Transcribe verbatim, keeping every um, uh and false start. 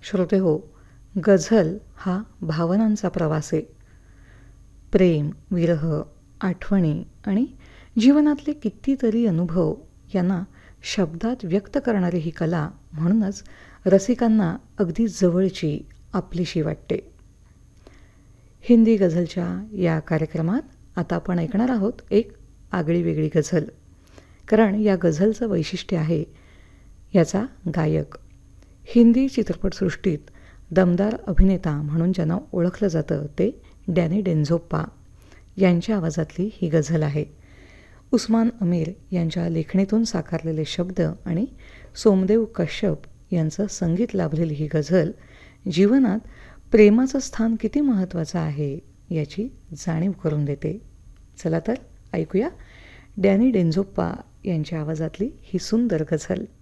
श्रोते हो, गझल हा भावनांचा प्रवास आहे. प्रेम, विरह, आठवणी आणि जीवनातले कितीतरी अनुभव यांना शब्दात व्यक्त करणारी ही कला म्हणूनच रसिकांना अगदी जवळची, आपलीशी वाटते. हिंदी गझलच्या या कार्यक्रमात आता आपण ऐकणार आहोत एक आगळी वेगळी गझल. कारण या गझलचं वैशिष्ट्य आहे याचा गायक. हिंदी चित्रपटसृष्टीत दमदार अभिनेता म्हणून ज्यांना ओळखलं जातं ते डॅनी डेंझोप्पा यांच्या आवाजातली ही गझल आहे. उस्मान अमीर यांच्या लेखणीतून साकारलेले शब्द आणि सोमदेव कश्यप यांचं संगीत लाभलेली ही गझल जीवनात प्रेमाचं स्थान किती महत्त्वाचं आहे याची जाणीव करून देते. चला तर ऐकूया डॅनी डेंझोप्पा यांच्या आवाजातली ही सुंदर गझल.